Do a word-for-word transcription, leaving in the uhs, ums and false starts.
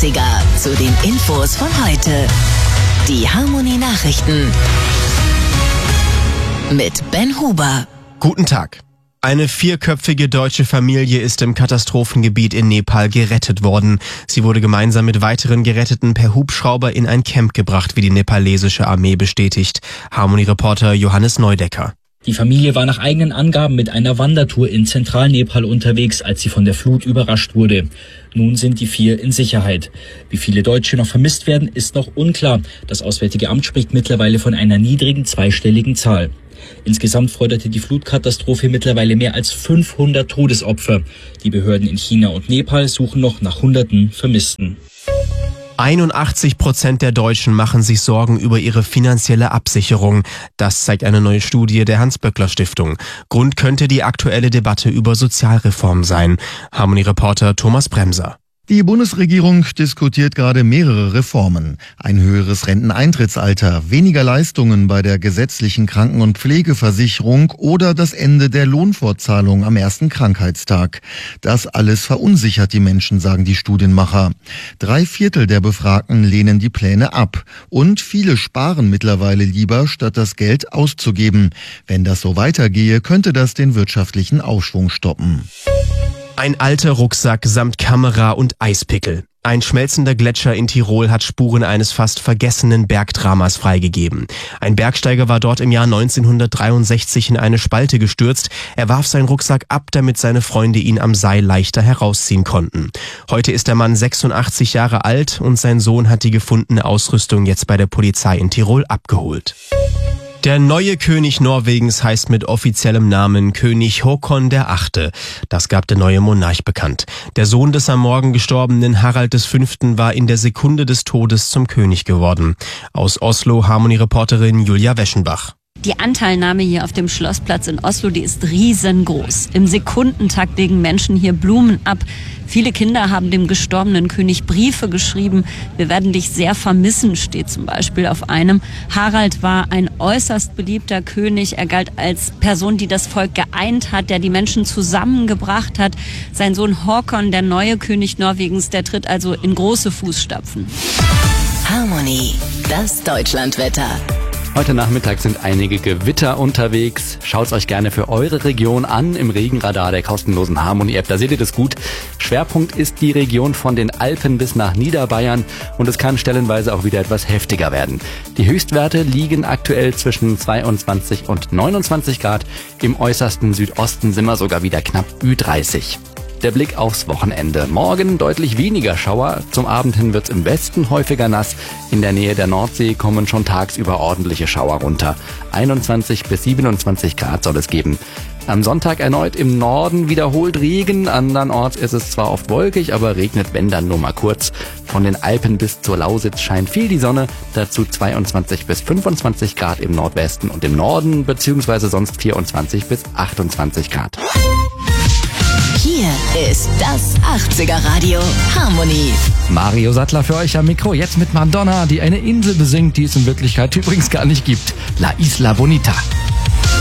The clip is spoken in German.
achtziger zu den Infos von heute. Die Harmony Nachrichten mit Ben Huber. Guten Tag. Eine vierköpfige deutsche Familie ist im Katastrophengebiet in Nepal gerettet worden. Sie wurde gemeinsam mit weiteren Geretteten per Hubschrauber in ein Camp gebracht, wie die nepalesische Armee bestätigt. Harmony-Reporter Johannes Neudecker. Die Familie war nach eigenen Angaben mit einer Wandertour in Zentralnepal unterwegs, als sie von der Flut überrascht wurde. Nun sind die vier in Sicherheit. Wie viele Deutsche noch vermisst werden, ist noch unklar. Das Auswärtige Amt spricht mittlerweile von einer niedrigen zweistelligen Zahl. Insgesamt forderte die Flutkatastrophe mittlerweile mehr als fünfhundert Todesopfer. Die Behörden in China und Nepal suchen noch nach Hunderten Vermissten. einundachtzig Prozent der Deutschen machen sich Sorgen über ihre finanzielle Absicherung. Das zeigt eine neue Studie der Hans-Böckler-Stiftung. Grund könnte die aktuelle Debatte über Sozialreform sein. Harmony-Reporter Thomas Bremser. Die Bundesregierung diskutiert gerade mehrere Reformen. Ein höheres Renteneintrittsalter, weniger Leistungen bei der gesetzlichen Kranken- und Pflegeversicherung oder das Ende der Lohnfortzahlung am ersten Krankheitstag. Das alles verunsichert die Menschen, sagen die Studienmacher. Drei Viertel der Befragten lehnen die Pläne ab. Und viele sparen mittlerweile lieber, statt das Geld auszugeben. Wenn das so weitergehe, könnte das den wirtschaftlichen Aufschwung stoppen. Ein alter Rucksack samt Kamera und Eispickel. Ein schmelzender Gletscher in Tirol hat Spuren eines fast vergessenen Bergdramas freigegeben. Ein Bergsteiger war dort im Jahr neunzehnhundertdreiundsechzig in eine Spalte gestürzt. Er warf seinen Rucksack ab, damit seine Freunde ihn am Seil leichter herausziehen konnten. Heute ist der Mann sechsundachtzig Jahre alt und sein Sohn hat die gefundene Ausrüstung jetzt bei der Polizei in Tirol abgeholt. Der neue König Norwegens heißt mit offiziellem Namen König Håkon der Achte. Das gab der neue Monarch bekannt. Der Sohn des am Morgen gestorbenen Harald des Fünften war in der Sekunde des Todes zum König geworden. Aus Oslo Harmony-Reporterin Julia Weschenbach. Die Anteilnahme hier auf dem Schlossplatz in Oslo, die ist riesengroß. Im Sekundentakt legen Menschen hier Blumen ab. Viele Kinder haben dem gestorbenen König Briefe geschrieben. Wir werden dich sehr vermissen, steht zum Beispiel auf einem. Harald war ein äußerst beliebter König. Er galt als Person, die das Volk geeint hat, der die Menschen zusammengebracht hat. Sein Sohn Håkon, der neue König Norwegens, der tritt also in große Fußstapfen. Harmony, das Deutschlandwetter. Heute Nachmittag sind einige Gewitter unterwegs. Schaut's euch gerne für eure Region an im Regenradar der kostenlosen Harmony-App. Da seht ihr das gut. Schwerpunkt ist die Region von den Alpen bis nach Niederbayern und es kann stellenweise auch wieder etwas heftiger werden. Die Höchstwerte liegen aktuell zwischen zweiundzwanzig und neunundzwanzig Grad. Im äußersten Südosten sind wir sogar wieder knapp Ü dreißig. Der Blick aufs Wochenende. Morgen deutlich weniger Schauer. Zum Abend hin wird's im Westen häufiger nass. In der Nähe der Nordsee kommen schon tagsüber ordentliche Schauer runter. einundzwanzig bis siebenundzwanzig Grad soll es geben. Am Sonntag erneut im Norden wiederholt Regen. Andernorts ist es zwar oft wolkig, aber regnet, wenn dann nur mal kurz. Von den Alpen bis zur Lausitz scheint viel die Sonne. Dazu zweiundzwanzig bis fünfundzwanzig Grad im Nordwesten und im Norden, beziehungsweise sonst vierundzwanzig bis achtundzwanzig Grad. Hier ist das achtziger Radio Harmony. Mario Sattler für euch am Mikro. Jetzt mit Madonna, die eine Insel besingt, die es in Wirklichkeit übrigens gar nicht gibt. La Isla Bonita.